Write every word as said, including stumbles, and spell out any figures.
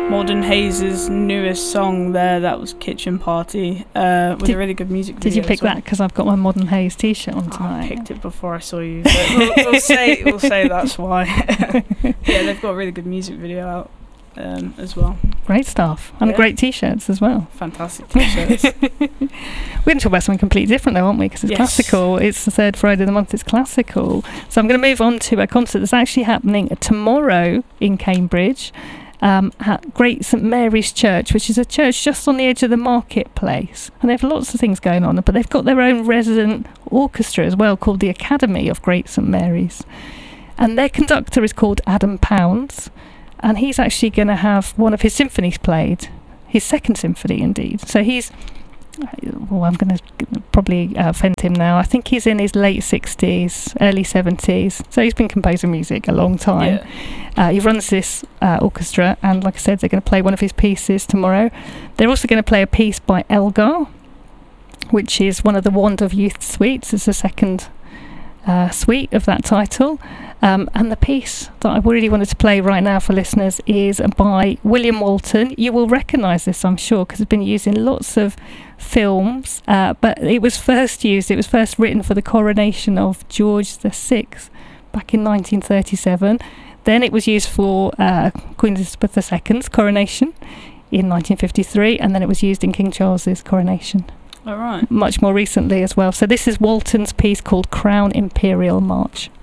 Morden Hayes' newest song there, that was Kitchen Party, uh, with did, a really good music video. Did you pick well. that because I've got my Modern Hayes t-shirt on tonight? I picked it before I saw you. But we'll, we'll say we'll say that's why. Yeah, they've got a really good music video out um, as well. Great stuff. And yeah. great t-shirts as well. Fantastic t-shirts. We're going to talk about something completely different though, aren't we? Because it's yes. classical. It's the third Friday of the month. It's classical. So I'm going to move on to a concert that's actually happening tomorrow in Cambridge. Um, at Great St Mary's Church, which is a church just on the edge of the marketplace, and they have lots of things going on, but they've got their own resident orchestra as well called the Academy of Great St Mary's, and their conductor is called Adam Pounds, and he's actually going to have one of his symphonies played, his second symphony indeed. So he's well, I'm going to probably uh, offend him now. I think he's in his late sixties, early seventies. So he's been composing music a long time. Yeah. Uh, he runs this uh, orchestra, and like I said, they're going to play one of his pieces tomorrow. They're also going to play a piece by Elgar, which is one of the Wand of Youth suites. It's the second uh, suite of that title. Um, and the piece that I really wanted to play right now for listeners is by William Walton. You will recognise this, I'm sure, because it's been used in lots of films. Uh, but it was first used, it was first written for the coronation of George the Sixth back in nineteen thirty-seven. Then it was used for uh, Queen Elizabeth the Second's coronation in nineteen fifty-three. And then it was used in King Charles's coronation. All right. Much more recently as well. So this is Walton's piece called Crown Imperial March.